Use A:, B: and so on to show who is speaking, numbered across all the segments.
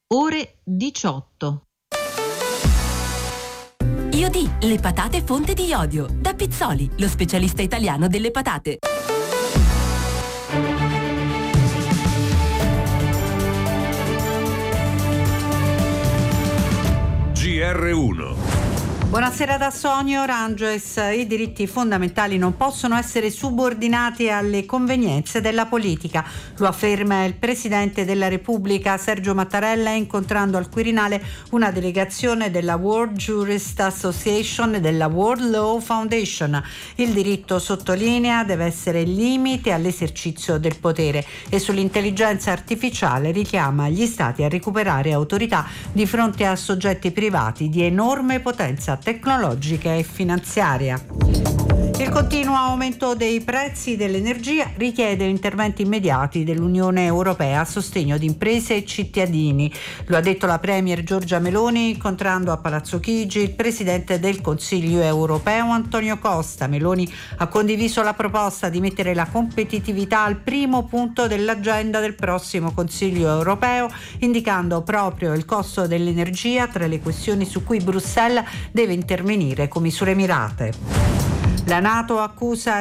A: ore 18.
B: Iodi, le patate fonte di iodio. Da Pizzoli, lo specialista italiano delle patate.
C: GR1.
D: Buonasera da Sonia Oranges. I diritti fondamentali non possono essere subordinati alle convenienze della politica. Lo afferma il Presidente della Repubblica Sergio Mattarella incontrando al Quirinale una delegazione della World Jurist Association e della World Law Foundation. Il diritto, sottolinea, deve essere limite all'esercizio del potere e sull'intelligenza artificiale richiama gli Stati a recuperare autorità di fronte a soggetti privati di enorme potenza tecnologica e finanziaria. Il continuo aumento dei prezzi dell'energia richiede interventi immediati dell'Unione Europea a sostegno di imprese e cittadini. Lo ha detto la Premier Giorgia Meloni incontrando a Palazzo Chigi il Presidente del Consiglio Europeo Antonio Costa. Meloni ha condiviso la proposta di mettere la competitività al primo punto dell'agenda del prossimo Consiglio Europeo, indicando proprio il costo dell'energia tra le questioni su cui Bruxelles deve intervenire con misure mirate. La NATO accusa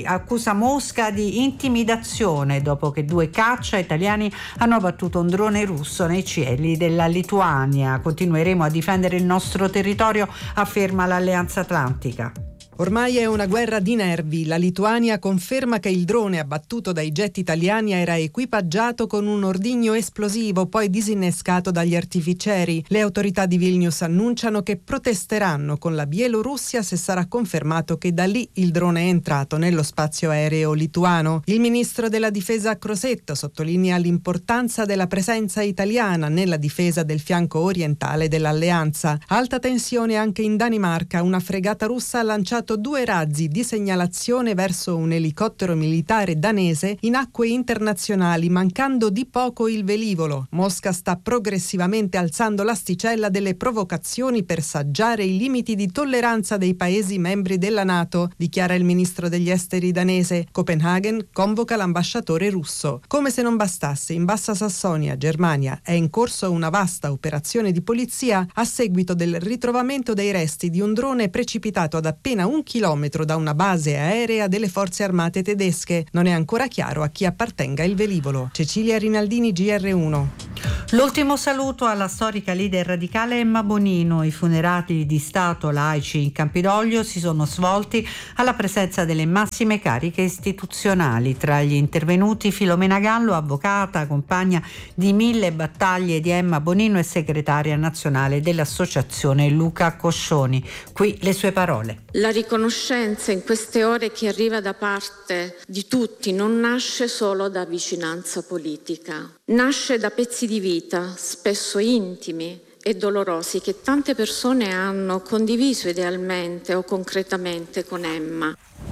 D: Mosca di intimidazione dopo che 2 caccia italiani hanno abbattuto un drone russo nei cieli della Lituania. Continueremo a difendere il nostro territorio, afferma l'Alleanza Atlantica.
E: Ormai è una guerra di nervi. La Lituania conferma che il drone abbattuto dai jet italiani era equipaggiato con un ordigno esplosivo poi disinnescato dagli artificieri. Le autorità di Vilnius annunciano che protesteranno con la Bielorussia se sarà confermato che da lì il drone è entrato nello spazio aereo lituano. Il ministro della difesa Crosetto sottolinea l'importanza della presenza italiana nella difesa del fianco orientale dell'alleanza. Alta tensione anche in Danimarca. Una fregata russa ha lanciato 2 razzi di segnalazione verso un elicottero militare danese in acque internazionali, mancando di poco il velivolo. Mosca sta progressivamente alzando l'asticella delle provocazioni per saggiare i limiti di tolleranza dei paesi membri della NATO, dichiara il ministro degli esteri danese. Copenaghen convoca l'ambasciatore russo. Come se non bastasse, in Bassa Sassonia, Germania, è in corso una vasta operazione di polizia a seguito del ritrovamento dei resti di un drone precipitato ad appena 1 chilometro da una base aerea delle forze armate tedesche. Non è ancora chiaro a chi appartenga il velivolo. Cecilia Rinaldini, GR1.
D: L'ultimo saluto alla storica leader radicale Emma Bonino. I funerali di Stato laici in Campidoglio si sono svolti alla presenza delle massime cariche istituzionali. Tra gli intervenuti Filomena Gallo, avvocata, compagna di 1000 battaglie di Emma Bonino e segretaria nazionale dell'associazione Luca Coscioni. Qui le sue parole.
F: La riconoscenza in queste ore che arriva da parte di tutti non nasce solo da vicinanza politica, nasce da pezzi di vita, spesso intimi e dolorosi, che tante persone hanno condiviso idealmente o concretamente con Emma.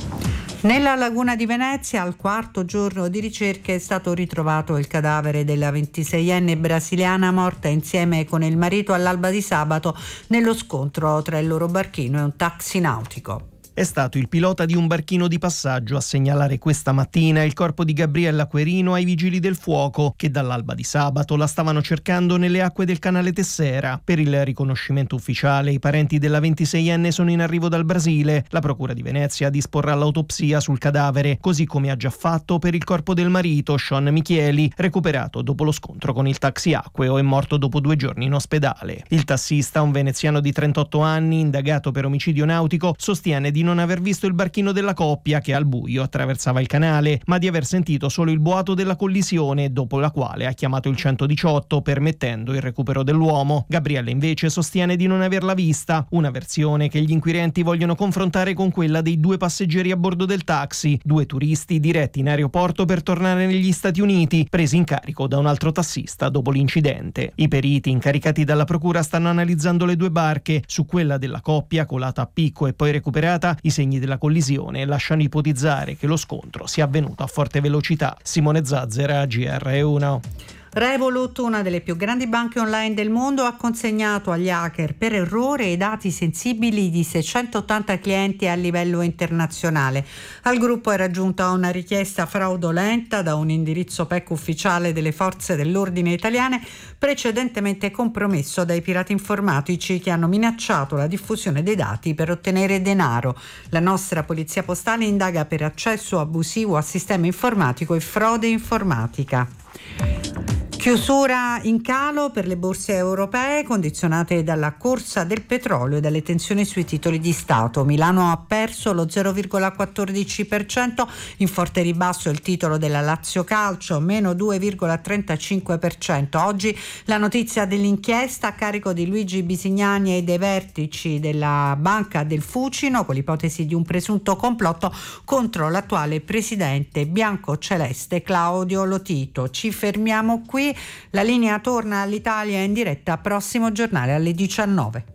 D: Nella laguna di Venezia, al 4º giorno di ricerche, è stato ritrovato il cadavere della 26enne brasiliana morta insieme con il marito all'alba di sabato nello scontro tra il loro barchino e un taxi nautico.
G: È stato il pilota di un barchino di passaggio a segnalare questa mattina il corpo di Gabriella Querino ai vigili del fuoco, che dall'alba di sabato la stavano cercando nelle acque del canale Tessera. Per il riconoscimento ufficiale, i parenti della 26enne sono in arrivo dal Brasile. La Procura di Venezia disporrà l'autopsia sul cadavere, così come ha già fatto per il corpo del marito, Sean Michieli, recuperato dopo lo scontro con il taxi acqueo e morto dopo 2 giorni in ospedale. Il tassista, un veneziano di 38 anni, indagato per omicidio nautico, sostiene di non aver visto il barchino della coppia che al buio attraversava il canale, ma di aver sentito solo il boato della collisione, dopo la quale ha chiamato il 118 permettendo il recupero dell'uomo. Gabriella invece sostiene di non averla vista, una versione che gli inquirenti vogliono confrontare con quella dei 2 passeggeri a bordo del taxi, 2 turisti diretti in aeroporto per tornare negli Stati Uniti, presi in carico da un altro tassista dopo l'incidente. I periti incaricati dalla procura stanno analizzando le 2 barche. Su quella della coppia, colata a picco e poi recuperata, i segni della collisione lasciano ipotizzare che lo scontro sia avvenuto a forte velocità. Simone Zazzera, GR1.
D: Revolut, una delle più grandi banche online del mondo, ha consegnato agli hacker per errore i dati sensibili di 680 clienti a livello internazionale. Al gruppo era giunta una richiesta fraudolenta da un indirizzo PEC ufficiale delle forze dell'ordine italiane, precedentemente compromesso dai pirati informatici che hanno minacciato la diffusione dei dati per ottenere denaro. La nostra polizia postale indaga per accesso abusivo a sistema informatico e frode informatica. Chiusura in calo per le borse europee condizionate dalla corsa del petrolio e dalle tensioni sui titoli di Stato. Milano ha perso lo 0,14%, in forte ribasso il titolo della Lazio Calcio, meno 2,35%. Oggi la notizia dell'inchiesta a carico di Luigi Bisignani e dei vertici della Banca del Fucino con l'ipotesi di un presunto complotto contro l'attuale presidente biancoceleste Claudio Lotito. Ci fermiamo qui. La linea torna all'Italia in diretta prossimo giornale alle 19.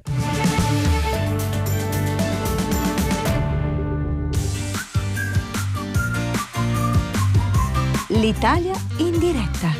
B: L'Italia in diretta.